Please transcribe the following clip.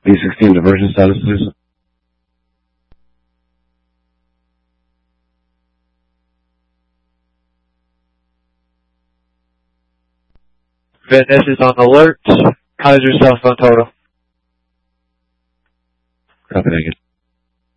B-16 diversion status, please. Fitness is on alert. How's your cell phone total? Copy, thank you.